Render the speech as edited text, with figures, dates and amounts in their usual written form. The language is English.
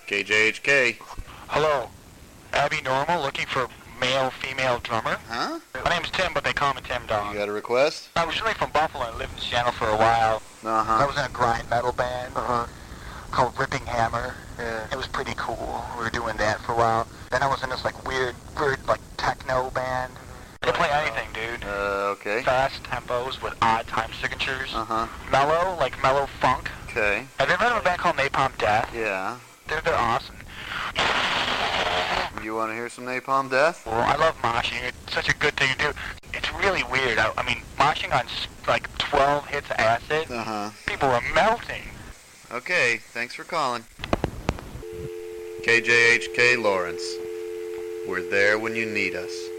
KJHK. Hello. Abby Normal looking for male-female drummer? Huh? My name's Tim, but they call me Tim Dog. You got a request? I was really from Buffalo and lived in Seattle for a while. Uh-huh. I was in a grind metal band called Ripping Hammer. Yeah. It was pretty cool. We were doing that for a while. Then I was in this weird techno band. They play anything, dude. Okay. Fast tempos with odd time signatures. Uh-huh. Mellow, like mellow funk. Okay. Have you ever heard of a band called Napalm Death? Yeah. They're awesome. You want to hear some Napalm Death? Well, I love moshing. It's such a good thing to do. It's really weird. I mean, moshing on 12 hits of acid, Uh-huh. people are melting. Okay, thanks for calling. KJHK Lawrence. We're there when you need us.